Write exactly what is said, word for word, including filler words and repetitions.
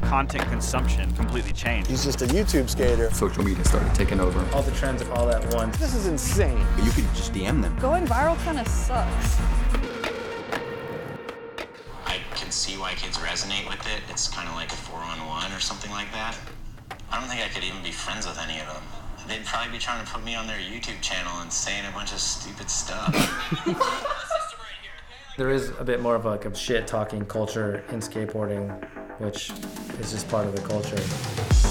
content consumption completely changed. He's just a YouTube skater. Social media started taking over. All the trends all at once. This is insane. But you could just D M them. Going viral kind of sucks. I can see why kids resonate with it. It's kind of like a four-on-one or something like that. I don't think I could even be friends with any of them. They'd probably be trying to put me on their YouTube channel and saying a bunch of stupid stuff. There is a bit more of like a shit-talking culture in skateboarding, which is just part of the culture.